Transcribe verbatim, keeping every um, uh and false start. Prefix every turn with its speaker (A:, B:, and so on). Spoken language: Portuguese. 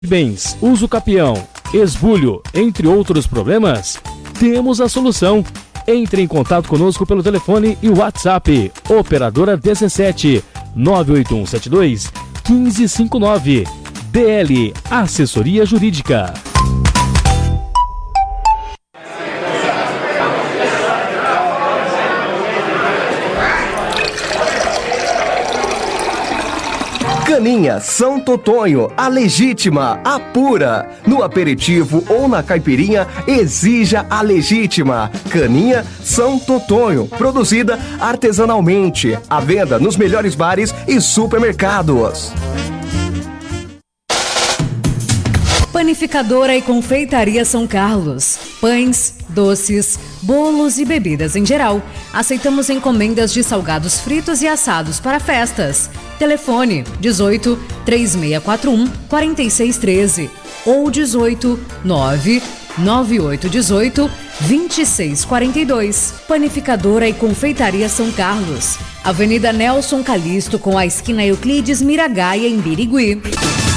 A: Bens, uso capião, esbulho, entre outros problemas? Temos a solução. Entre em contato conosco pelo telefone e WhatsApp. Operadora dezessete, nove oito um sete dois, um cinco cinco nove. D L Assessoria Jurídica.
B: Caninha São Totonho, a legítima, a pura. No aperitivo ou na caipirinha, exija a legítima. Caninha São Totonho, produzida artesanalmente. À venda nos melhores bares e supermercados.
C: Panificadora e Confeitaria São Carlos. Pães, doces, bolos e bebidas em geral. Aceitamos encomendas de salgados fritos e assados para festas. Telefone dezoito, três seis quatro um, quatro seis um três ou dezoito, nove nove oito um oito, dois seis quatro dois. Panificadora e Confeitaria São Carlos. Avenida Nelson Calixto com a esquina Euclides Miragaia em Birigui.